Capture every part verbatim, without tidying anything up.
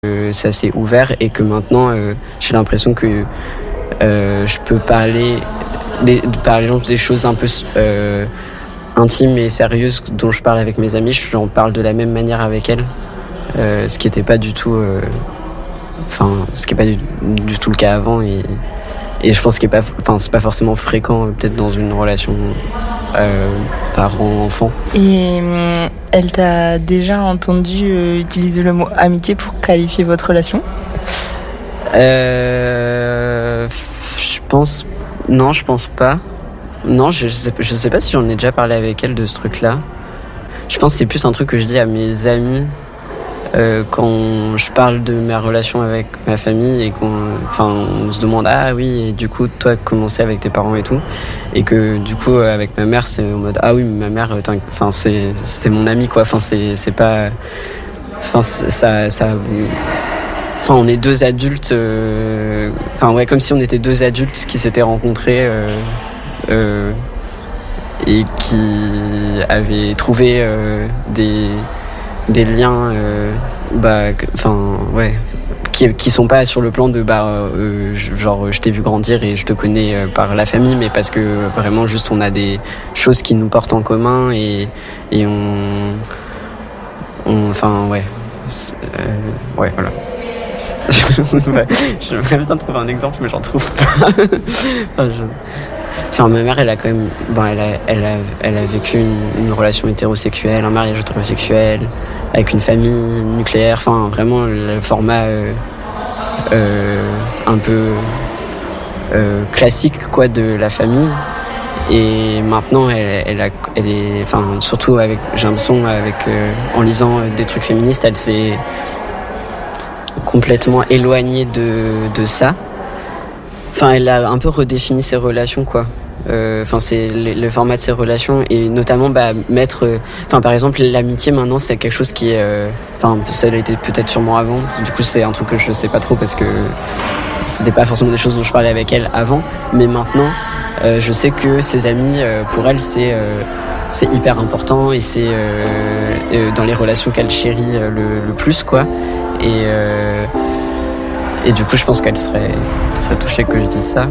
Euh, ça s'est ouvert et que maintenant euh, j'ai l'impression que euh, je peux parler des, par exemple des choses un peu euh, intimes et sérieuses dont je parle avec mes amis, j'en parle de la même manière avec elles, euh, ce qui n'était pas du tout euh, enfin ce qui n'est pas du, du tout le cas avant et, et je pense que pas, enfin, c'est pas forcément fréquent euh, peut-être dans une relation euh, parent-enfant. Et euh, elle t'a déjà entendu euh, utiliser le mot amitié pour qualifier votre relation ? Euh, je pense... Non, je pense pas. Non, je, je, sais, je sais pas si j'en ai déjà parlé avec elle de ce truc-là. Je pense que c'est plus un truc que je dis à mes amis euh, quand je parle de ma relation avec ma famille et qu'on enfin, on se demande « Ah oui, et du coup, toi, comment c'est avec tes parents et tout ?» Et que du coup, avec ma mère, c'est en mode « Ah oui, mais ma mère, enfin, c'est, c'est mon amie, quoi. Enfin, c'est, c'est pas... Enfin, ça... ça Enfin, on est deux adultes... Euh... Enfin, ouais, comme si on était deux adultes qui s'étaient rencontrés euh... Euh... et qui avaient trouvé euh, des... des liens... Euh... Bah, enfin, ouais... Qui, qui sont pas sur le plan de bah euh, genre je t'ai vu grandir et je te connais euh, par la famille, mais parce que vraiment juste on a des choses qui nous portent en commun et, et on... on... Enfin, ouais... Euh... Ouais, voilà. J'aimerais bien trouver un exemple, mais j'en trouve pas. enfin, je... enfin, ma mère, elle a quand même, bon, elle a, elle a, elle a vécu une, une relation hétérosexuelle, un mariage hétérosexuel, avec une famille nucléaire. Enfin, vraiment le format euh, euh, un peu euh, classique, quoi, de la famille. Et maintenant, elle, elle, a, elle est, enfin, surtout avec, j'ai l'impression, avec, euh, en lisant des trucs féministes, elle s'est complètement éloignée de, de ça. Enfin, elle a un peu redéfini ses relations, quoi. Euh, enfin, c'est le, le format de ses relations et notamment bah, mettre. Enfin, euh, par exemple, l'amitié maintenant, c'est quelque chose qui est. Enfin, euh, ça a été peut-être sûrement avant. Du coup, c'est un truc que je sais pas trop parce que c'était pas forcément des choses dont je parlais avec elle avant. Mais maintenant, euh, je sais que ses amis, euh, pour elle, c'est. Euh, c'est hyper important et c'est euh, euh, dans les relations qu'elle chérit euh, le, le plus, quoi. Et, euh, et du coup, je pense qu'elle serait, qu'elle serait touchée que je dise ça.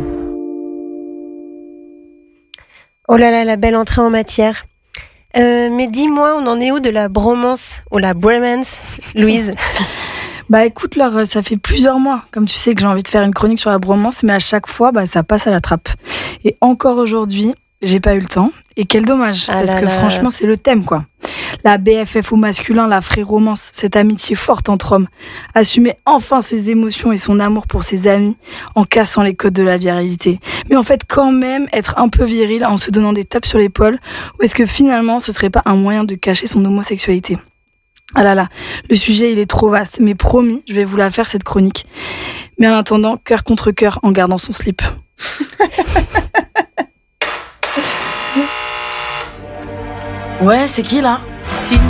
Oh là là, la belle entrée en matière. Euh, mais dis-moi, on en est où de la bromance ou la bromance, Louise ? Bah écoute Laure, ça fait plusieurs mois, comme tu sais, que j'ai envie de faire une chronique sur la bromance, mais à chaque fois, bah, ça passe à la trappe. Et encore aujourd'hui, j'ai pas eu le temps. Et quel dommage, ah parce que là. Franchement, c'est le thème, quoi. La B F F au masculin, la fréromance, cette amitié forte entre hommes. Assumer enfin ses émotions et son amour pour ses amis en cassant les codes de la virilité. Mais en fait, quand même, être un peu viril en se donnant des tapes sur l'épaule, ou est-ce que finalement, ce serait pas un moyen de cacher son homosexualité ? Ah là là, le sujet, il est trop vaste, mais promis, je vais vous la faire, cette chronique. Mais en attendant, cœur contre cœur, en gardant son slip. Ouais, c'est qui là ? Si